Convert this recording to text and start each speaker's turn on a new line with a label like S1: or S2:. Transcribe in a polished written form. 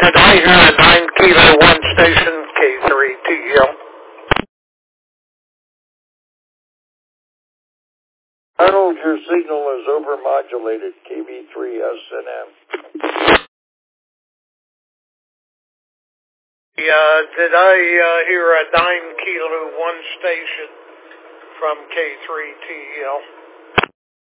S1: Did I hear a 9 Kilo 1 station, K3TL?
S2: Arnold, your signal is overmodulated, KB3SNM.
S1: Did I hear a 9 Kilo 1 station from K3TL?